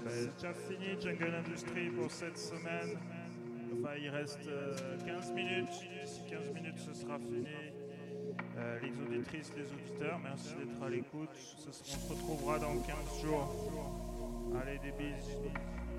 c'est déjà fini Jungle Industry pour cette semaine. Enfin, il reste 15 minutes. D'ici 15 minutes, ce sera fini. Les auditrices, les auditeurs, merci d'être à l'écoute. On se retrouvera dans 15 jours. Allez, des bises.